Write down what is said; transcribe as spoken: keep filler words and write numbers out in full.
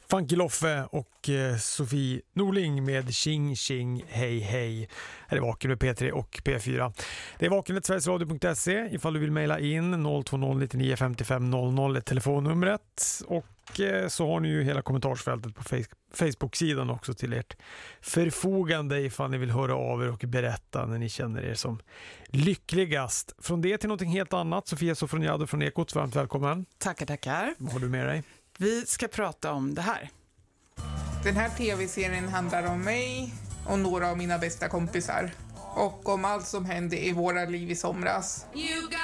Funky Loffe och eh, Sofie Norling med Tjing Tjing Hej Hej. Här är Vaken med P tre och P fyra. Det är vakenet sverigesradio punkt se ifall du vill mejla in noll två noll nio fem fem noll noll är telefonnumret, och eh, så har ni ju hela kommentarsfältet på face- Facebook-sidan också till ert förfogande ifall ni vill höra av er och berätta när ni känner er som lyckligast. Från det till någonting helt annat, Sofia Sofroniado från Ekot, varmt välkommen. Tackar, tackar. Vad har du med dig? Vi ska prata om det här. Den här tv-serien handlar om mig och några av mina bästa kompisar. Och om allt som hände i våra liv i somras.